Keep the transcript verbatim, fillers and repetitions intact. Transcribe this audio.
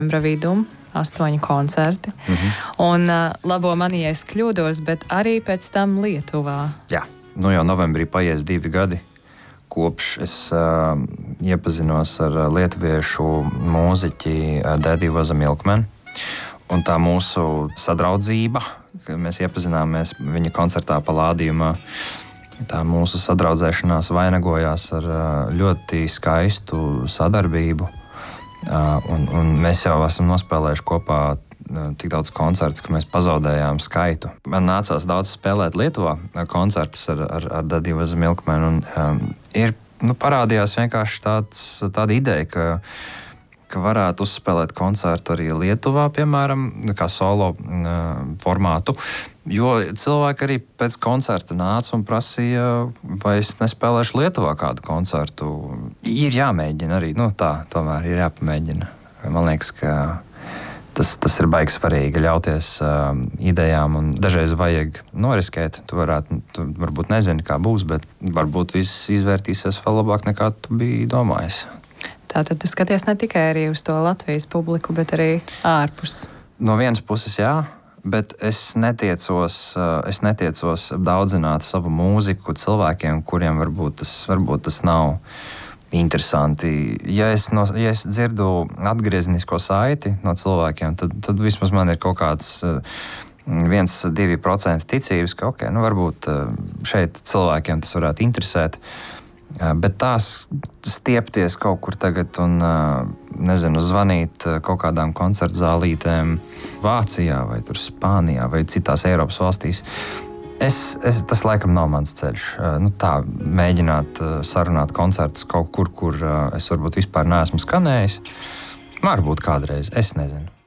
Vidum, astoņi koncerti. Mhm. Un uh, labo mani, ja es kļūdos, bet arī pēc tam Lietuvā. Jā, nu jau novembrī paies divi gadi, kopš es uh, iepazinos ar lietuviešu mūziķi uh, Daddy Was a Milkman. Un tā mūsu sadraudzība, kad mēs iepazināmies viņa koncertā Palādījumā, tā mūsu sadraudzēšanās vainagojās ar uh, ļoti skaistu sadarbību. Uh, un, un mēs jau esam nospēlējuši kopā uh, tik daudz koncertus, ka mēs pazaudējām skaitu. Man nācās daudz spēlēt Lietuvā uh, koncertus ar, ar, ar Daddy Was a Milkman. Un, um, ir, nu, parādījās vienkārši tāds, tāda ideja, ka, ka varētu uzspēlēt koncertu arī Lietuvā, piemēram, kā solo uh, formātu. Jo cilvēki arī pēc koncerta nāca un prasīja, vai es nespēlēšu Lietuvā kādu koncertu. Ir jāmēģina arī, nu tā, tomēr ir jāpamēģina. Man liekas, ka tas, tas ir baigi svarīgi ļauties uh, idejām, un dažreiz vajag noriskēt. Tu varētu, tu varbūt nezini, kā būs, bet varbūt viss izvērtīsies vēl labāk nekā tu biji domājis. Tātad tu skaties ne tikai arī uz to Latvijas publiku, bet arī ārpus. No vienas puses jā, bet es netiecos, es netiecos daudzināt savu mūziku cilvēkiem, kuriem varbūt tas, varbūt tas nav interesanti. Ja es, no, ja es dzirdu atgriezenisko saiti no cilvēkiem, tad, tad vismaz man ir kaut kāds viens, divi procenti ticības, ka okay, nu varbūt šeit cilvēkiem tas varētu interesēt. Bet tās stiepties kaut kur tagad un, nezinu, zvanīt kaut kādām koncertzālītēm Vācijā vai tur Spānijā vai citās Eiropas valstīs, es, es, tas laikam nav mans ceļš. Nu, tā, mēģināt sarunāt koncertus kaut kur, kur es varbūt vispār neesmu skanējis. Varbūt kādreiz, es nezinu.